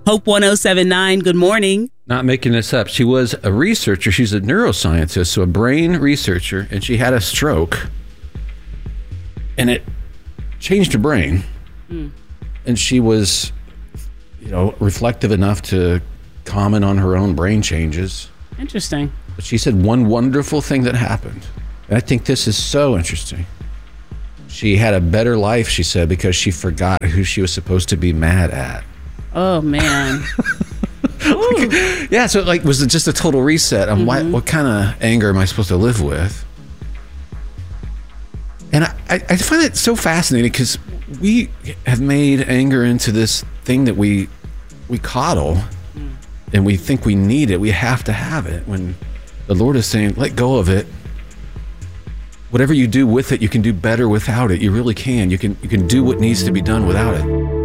Hope 1079, good morning. Not making this up. She was a researcher. She's a neuroscientist, so a brain researcher, and she had a stroke. And it changed her brain. And she was, reflective enough to comment on her own brain changes. Interesting. But she said one wonderful thing that happened. And I think this is so interesting. She had a better life, she said, because she forgot who she was supposed to be mad at. Oh, man. Yeah, so was it just a total reset on what kind of anger am I supposed to live with? And I find it so fascinating because we have made anger into this thing that we coddle and we think we need it. We have to have it when the Lord is saying, let go of it. Whatever you do with it, you can do better without it. You really can. You can do what needs to be done without it.